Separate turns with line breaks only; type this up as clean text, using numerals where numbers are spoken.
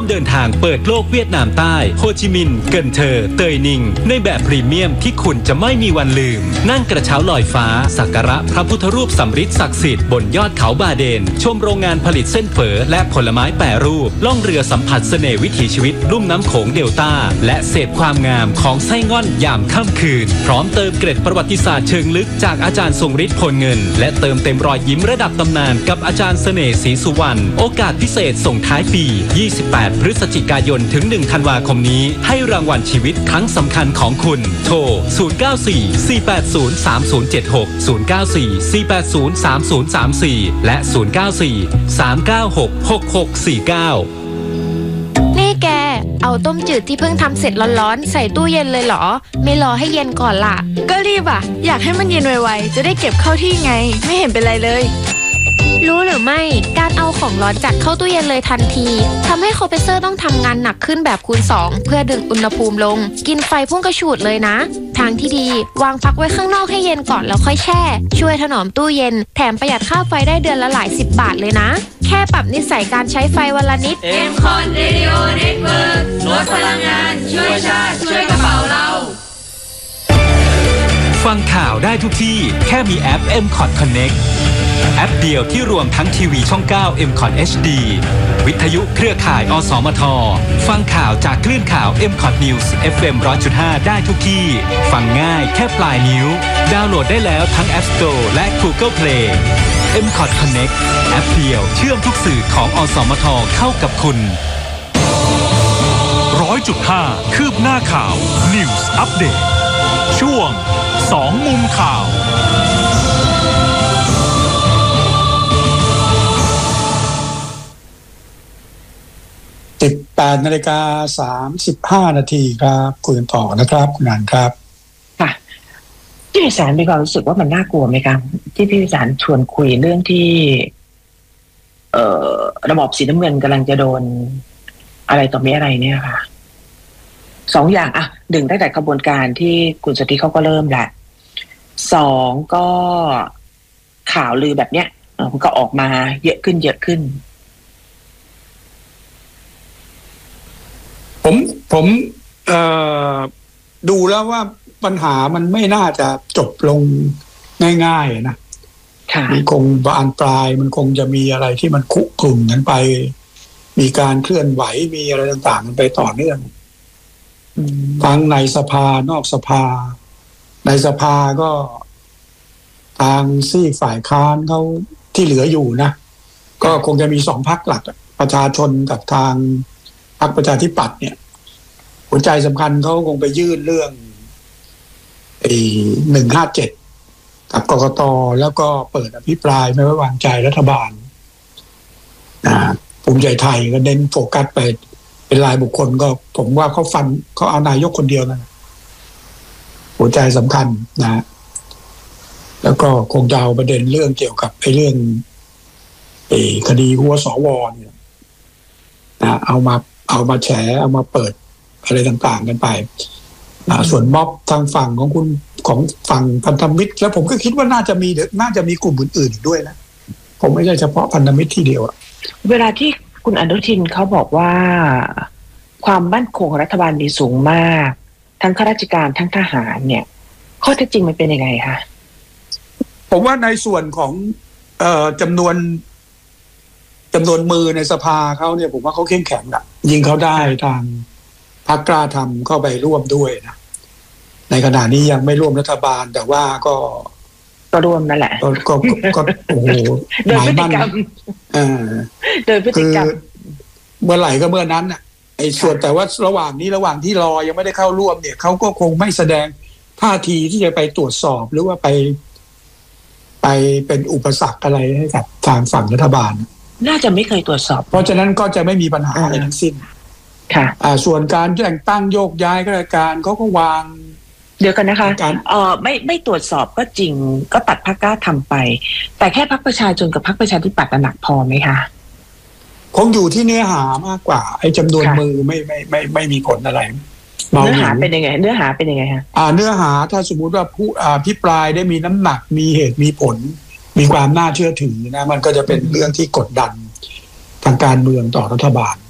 เดินทางเปิดโลกเวียดนามใต้โฮจิมินห์เกินเทอเตยนิงในแบบพรีเมียมที่คุณจะไม่มีวันลืมนั่งกระเช้าลอยฟ้าสักการะพระพุทธรูปสำริดศักดิ์สิทธิ์บนยอดเขาบาเดนชมโรงงานผลิตเส้นเฝอและผลไม้แปรรูปล่องเรือสัมผัสเสน่ห์วิถีชีวิตลุ่มน้ำโขงเดลต้าและเสพความงามของไส้ง่อนยามค่ำคืนพร้อมเติมเกร็ดประวัติศาสตร์เชิงลึกจากอาจารย์ทรงฤทธิ์พลเงินและเติมเต็มรอยยิ้มระดับตำนานกับอาจารย์เสน่ห์ศรีสุวรรณโอกาสพิเศษส่งท้ายปี28พฤศจิกายนถึง1ธันวาคมนี้ให้รางวัลชีวิตครั้งสำคัญของคุณโทร0944803076 0944803034และ0943966649
นี่แกเอาต้มจืดที่เพิ่งทำเสร็จร้อนๆใส่ตู้เย็นเลยเหรอไม่รอให้เย็นก่อนล่ะ
ก็รีบอ่ะอยากให้มันเย็นไวๆจะได้เก็บเข้าที่ไงไม่เห็นเป็นไรเลย
รู้หรือไม่การเอาของร้อนจัดเข้าตู้เย็นเลยทันทีทำให้คอมเพรสเซอร์ต้องทำงานหนักขึ้นแบบคูณ2เพื่อดึงอุณหภูมิลงกินไฟพุ่งกระฉูดเลยนะทางที่ดีวางพักไว้ข้างนอกให้เย็นก่อนแล้วค่อยแช่ช่วยถนอมตู้เย็นแถมประหยัดค่าไฟได้เดือนละหลาย10 บาทเลยนะแค่ปรับนิสัยการใช้ไฟวันละนิด
M-Con Radio Network ลดพลังงานช่วยชาติช่วยกระเป๋าเรา
ฟังข่าวได้ทุกที่แค่มีแอป M-Con Connect แอปเดียวที่รวมทั้งทีวีช่อง 9 M-Con HD วิทยุเครือข่ายอสมทฟังข่าวจากคลื่นข่าว M-Con News FM 100.5 ได้ทุกที่ฟังง่ายแค่ปลายนิ้วดาวน์โหลดได้แล้วทั้ง App Store และ Google Play M-Con Connect แอปเดียวเชื่อมทุกสื่อของอสมทเข้ากับคุณ
100.5 คืบหน้าข่าว News Update ช่วง2มุมข่าว
18:35 นาทีครับคุยกันต่อนะครับคุณนันครับ
ค่ะพี่วิสารมีความรู้สึกว่ามันน่ากลัวไหมครับที่พี่วิสารชวนคุยเรื่องที่ระบอบสีน้ำเงินกำลังจะโดนอะไรต่อมีอะไรเนี่ยค่ะ2อย่างอ่ะ1ตั้งแต่กระบวนการที่คุณสนธิเขาก็เริ่มแหละ2ก็ข่าวลือแบบเนี้ยมันก็ออกมาเยอะขึ้น
ผมดูแล้วว่าปัญหามันไม่น่าจะจบลงง่ายๆนะมันคงบานปลายมันคงจะมีอะไรที่มันคุกรุ่นกันไปมีการเคลื่อนไหวมีอะไรต่างๆกันไปต่อเนื่องทั้งในสภานอกสภาในสภาก็ทางซีกฝ่ายค้านเขาที่เหลืออยู่นะก็คงจะมี2พรรคหลักประชาชนกับทางพรรคประชาธิปัตย์เนี่ยหัวใจสำคัญเขาคงไปยื่นเรื่อง157กับกกต.แล้วก็เปิดอภิปรายไม่ไว้วางใจรัฐบาลภูมิใจไทยก็เน้นโฟกัสไปเป็นรายบุคคลก็ผมว่าเขาเอานายกคนเดียวนะหัวใจสำคัญนะแล้วก็คงจะเอาประเด็นเรื่องเกี่ยวกับเรื่องคดีหัวสวเนี่ยนะเอามาแฉเอามาเปิดอะไรต่างๆกันไปส่วนม็อบทางฝั่งของคุณของฝั่งพันธมิตรแล้วผมก็คิดว่าน่าจะมีกลุ่มอื่นๆอีกด้วยนะผมไม่ใช่เฉพาะพันธมิตรที่เดียวอะ
เวลาที่คุณอนุทินเขาบอกว่าความมั่นคงของรัฐบาลมีสูงมากทั้งข้าราชการทั้งทหารเนี่ยข้อเท็จจริงมันเป็นยังไงคะ
ผมว่าในส่วนของจำนวนมือในสภาเขาเนี่ยผมว่าเขาเข้มแข็งอะยิงเขาได้ทางพรรคกล้าทำเข้าไปร่วมด้วยนะในขณะนี้ยังไม่ร่วมรัฐบาลแต่ว่าก็
ร่วมนั่นแหละ
ก็โอ้โห
โดยพฤติกรรมโดยพฤติกรรม
เมื่อไหร่ก็เมื่อนั้นน่ะไอ้ส่วนแต่ว่าระหว่างที่รอยังไม่ได้เข้าร่วมเนี่ยเขาก็คงไม่แสดงท่าทีที่จะไปตรวจสอบหรือว่าไปเป็นอุปสรรคอะไรให้กับทางฝั่งรัฐบาล
น่าจะไม่เคยตรวจสอบ
เพราะฉะนั้นก็จะไม่มีปัญหาอะไรทั้งสิ้น
ค่ะ
ส่วนการแต่งตั้งโยกย้ายข้าราชการเขาก็วาง
เดี๋ยวกันนะคะไม่ตรวจสอบก็จริงก็ตัดพรรคกล้าทำไปแต่แค่พรรคประชาชนกับพรรคประชาธิปัตย์หนักพอไหมคะ
คงอยู่ที่เนื้อหามากกว่าไอ้จำนวนมือไม่มีผลอะไร
เนื้อหาเป็นยังไงฮะเนื้อหา
ถ้าสมมุติว่าผู้พิปรายได้มีน้ำหนักมีเหตุมีผลมีความน่าเชื่อถือนะมันก็จะเป็นเรื่องที่กดดันทางการเมืองต่อรัฐบาล